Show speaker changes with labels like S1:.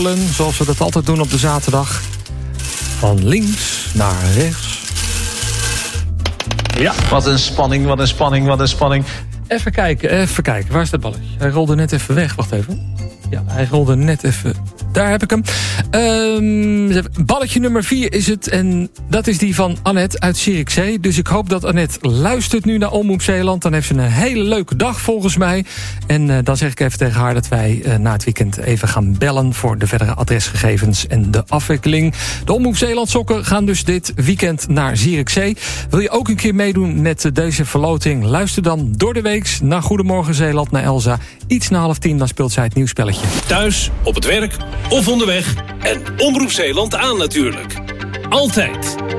S1: Zoals we dat altijd doen op de zaterdag. Van links naar rechts. Ja.
S2: Wat een spanning, wat een spanning, wat een spanning.
S1: Even kijken. Waar is dat balletje? Hij rolde net even weg. Wacht even. Ja, hij rolde net even... Daar heb ik hem. Balletje nummer 4 is het. En dat is die van Annette uit Zierikzee. Dus ik hoop dat Annette luistert nu naar Omroep Zeeland. Dan heeft ze een hele leuke dag volgens mij. En dan zeg ik even tegen haar dat wij na het weekend even gaan bellen... voor de verdere adresgegevens en de afwikkeling. De Omroep Zeeland sokken gaan dus dit weekend naar Zierikzee. Wil je ook een keer meedoen met deze verloting? Luister dan door de week naar Goedemorgen Zeeland, naar Elsa. Iets na 9:30, dan speelt zij het nieuwsspelletje.
S3: Thuis, op het werk of onderweg. En Omroep Zeeland aan natuurlijk. Altijd.